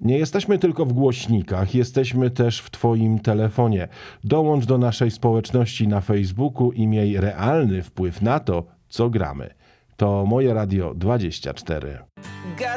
Nie jesteśmy tylko w głośnikach, jesteśmy też w Twoim telefonie. Dołącz do naszej społeczności na Facebooku i miej realny wpływ na to, co gramy. To Moje Radio 24.